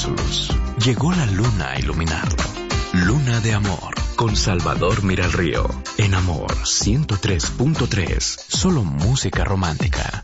su luz. Llegó la luna a iluminarlo. Luna de Amor, con Salvador Miralrío. En Amor 103.3, solo música romántica.